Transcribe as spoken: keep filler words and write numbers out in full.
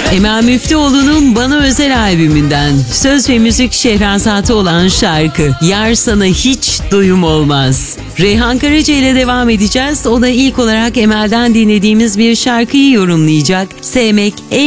Emel Müftüoğlu'nun Bana Özel albümünden söz ve müzik Şehrazat'ı olan şarkı Yar Sana Hiç Doyum Olmaz. Reyhan Karaca ile devam edeceğiz. O da ilk olarak Emel'den dinlediğimiz bir şarkıyı yorumlayacak. Sevmek en